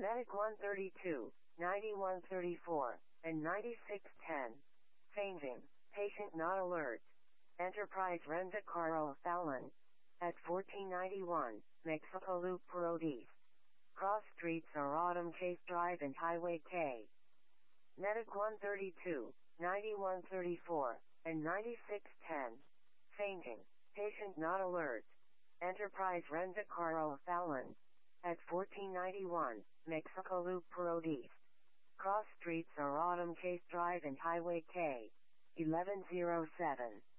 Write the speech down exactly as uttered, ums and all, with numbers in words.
Medic one thirty-two, ninety-one thirty-four, and ninety-six ten. Fainting. Patient not alert. Enterprise Rent-A-Car Fallon. At fourteen ninety-one, Mexico Loop Road East. Cross streets are Autumn Chase Drive and Highway K. Medic one thirty-two, ninety-one thirty-four, and ninety-six ten. Fainting. Patient not alert. Enterprise Rent-A-Car Fallon. At fourteen ninety-one, Mexico Loop Road East. Cross streets are Autumn Chase Drive and Highway K. eleven oh seven.